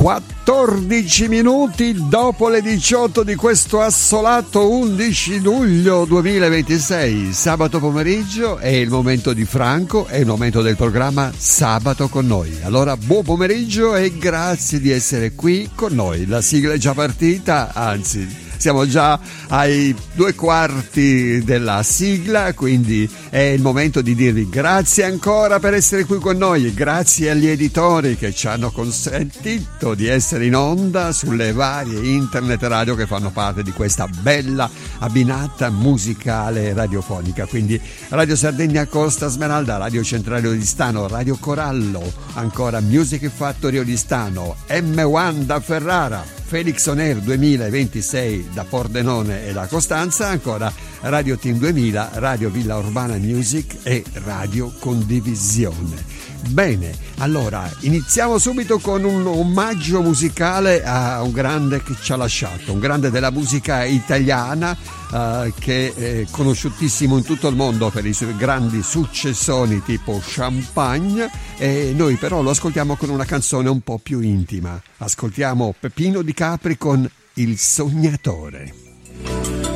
14 minuti dopo le 18 di questo assolato 11 luglio 2026, sabato pomeriggio, è il momento di Franco, è il momento del programma Sabato con noi. Allora buon pomeriggio e grazie di essere qui con noi. La sigla è già partita, anzi siamo già ai 2/4 della sigla, quindi è il momento di dirvi grazie ancora per essere qui con noi, grazie agli editori che ci hanno consentito di essere in onda sulle varie internet radio che fanno parte di questa bella abbinata musicale radiofonica, quindi Radio Sardegna Costa Smeralda, Radio Centrale Olistano, Radio Corallo, ancora Music Factory Olistano, M1 da Ferrara, Felix On Air 2026 da Pordenone e da Costanza, ancora Radio Team 2000, Radio Villa Urbana Music e Radio Condivisione. Bene, allora iniziamo subito con un omaggio musicale a un grande che ci ha lasciato, un grande della musica italiana che è conosciutissimo in tutto il mondo per i suoi grandi successoni tipo Champagne, e noi però lo ascoltiamo con una canzone un po' più intima. Ascoltiamo Peppino Di Capri con Il Sognatore.